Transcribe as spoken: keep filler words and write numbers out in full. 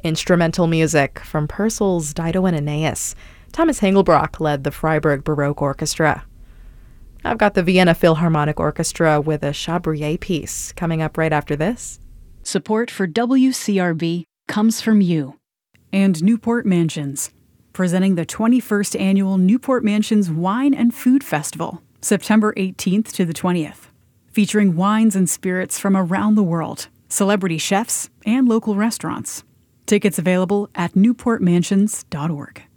Instrumental music from Purcell's Dido and Aeneas. Thomas Hengelbrock led the Freiburg Baroque Orchestra. I've got the Vienna Philharmonic Orchestra with a Chabrier piece coming up right after this. Support for W C R B comes from you. And Newport Mansions, presenting the twenty-first Annual Newport Mansions Wine and Food Festival, September eighteenth to the twentieth, featuring wines and spirits from around the world, celebrity chefs, and local restaurants. Tickets available at newport mansions dot org.